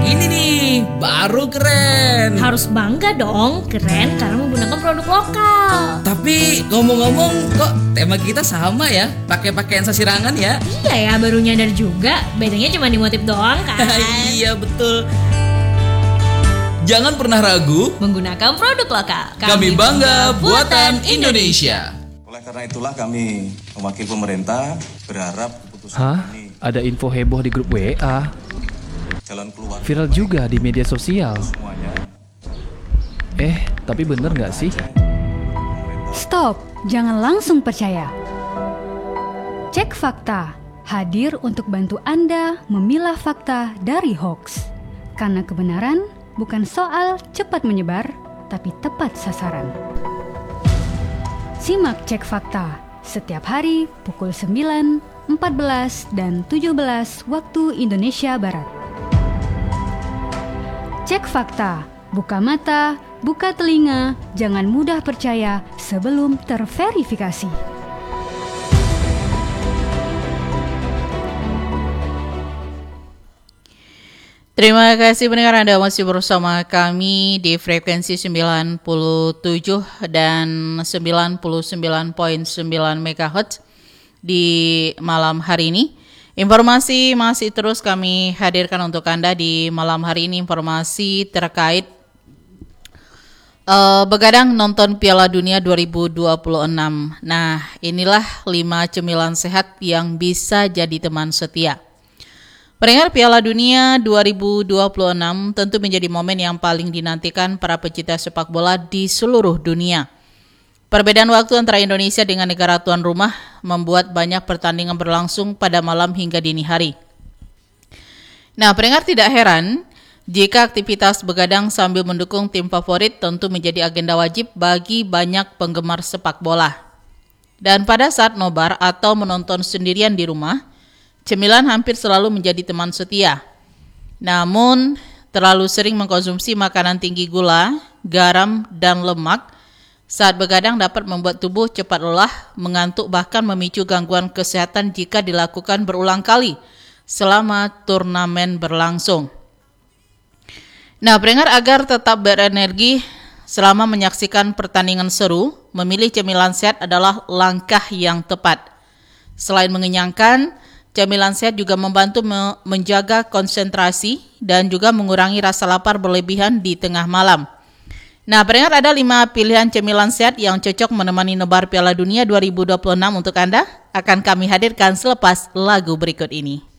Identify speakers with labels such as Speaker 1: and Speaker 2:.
Speaker 1: Ini nih, baru keren.
Speaker 2: Harus bangga dong, keren karena menggunakan produk lokal.
Speaker 1: Tapi ngomong-ngomong kok tema kita sama ya? Pakai pakaian sasirangan ya?
Speaker 2: Iya ya, baru nyadar juga. Bedanya cuma di motif doang kan?
Speaker 1: Iya betul. Jangan pernah ragu
Speaker 2: Menggunakan produk lokal.
Speaker 1: Kami bangga buatan Indonesia.
Speaker 3: Oleh karena itulah kami mewakili pemerintah berharap keputusan ini
Speaker 4: Ada info heboh di grup WA.
Speaker 3: jalan keluar
Speaker 4: Viral juga di media sosial.
Speaker 3: semuanya.
Speaker 4: Tapi bener nggak sih?
Speaker 5: Stop, jangan langsung percaya. Cek fakta, hadir untuk bantu Anda memilah fakta dari hoax. Karena kebenaran bukan soal cepat menyebar, tapi tepat sasaran. Simak Cek Fakta setiap hari pukul 9, 14, dan 17 waktu Indonesia Barat. Cek Fakta, buka mata, buka telinga, jangan mudah percaya sebelum terverifikasi.
Speaker 6: Terima kasih pendengar, Anda masih bersama kami di frekuensi 97 dan 99.9 MHz di malam hari ini. Informasi masih terus kami hadirkan untuk Anda di malam hari ini, informasi terkait begadang nonton Piala Dunia 2026. Nah, inilah 5 cemilan sehat yang bisa jadi teman setia. Pendengar, Piala Dunia 2026 tentu menjadi momen yang paling dinantikan para pecinta sepak bola di seluruh dunia. Perbedaan waktu antara Indonesia dengan negara tuan rumah membuat banyak pertandingan berlangsung pada malam hingga dini hari. Nah, pendengar, tidak heran jika aktivitas begadang sambil mendukung tim favorit tentu menjadi agenda wajib bagi banyak penggemar sepak bola. Dan pada saat nobar atau menonton sendirian di rumah, cemilan hampir selalu menjadi teman setia. Namun, terlalu sering mengkonsumsi makanan tinggi gula, garam, dan lemak saat begadang dapat membuat tubuh cepat lelah, mengantuk, bahkan memicu gangguan kesehatan jika dilakukan berulang kali selama turnamen berlangsung. Nah, pendengar, agar tetap berenergi selama menyaksikan pertandingan seru, memilih cemilan sehat adalah langkah yang tepat. Selain mengenyangkan, cemilan sehat juga membantu menjaga konsentrasi dan juga mengurangi rasa lapar berlebihan di tengah malam. Nah, pendengar, ada 5 pilihan cemilan sehat yang cocok menemani nobar Piala Dunia 2026 untuk Anda. Akan kami hadirkan selepas lagu berikut ini.